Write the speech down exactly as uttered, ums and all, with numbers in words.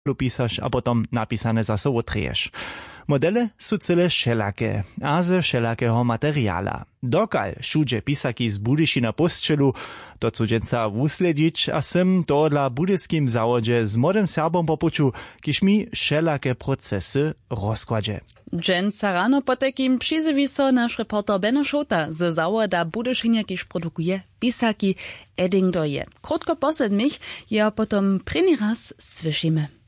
pisaš a potom napisane zase otreješ. Modele su cyle všelake, a ze všelakého materiála. Dokal všudže pisaki z Budyšina postčelu, to cudzenca wusledić, a sem to dla budyskim zawodźe z młodym Serbom popuču, kiž mi všelake procesy rozkładže. Dżęca rano po takim przyzywi so nasz reporter Benno Schota ze zawoda Budyšinia, kiž produkuje pisaki Edding doje. Krótko posled mich, ja potom první raz slyšíme.